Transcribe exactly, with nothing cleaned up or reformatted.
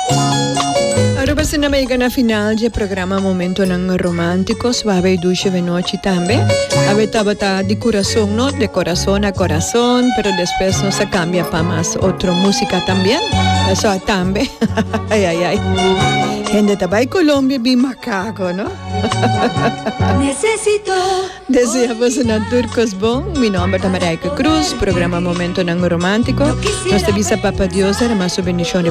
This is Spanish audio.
Aruba se na na final de programa Momento ng Románticos, babe duche de noche también. Ave tabata de corazón, ¿no? De corazón a corazón, pero después no se cambia para más otra música también. Eso también. Ay, ay, ay. Gente tabay Colombia, bien macaco, ¿no? Necesito. Deseamos una turcos bon. Mi nombre es Marica Cruz, programa Momento ng Romántico. Nos te visa Papa Dios, hermoso bendición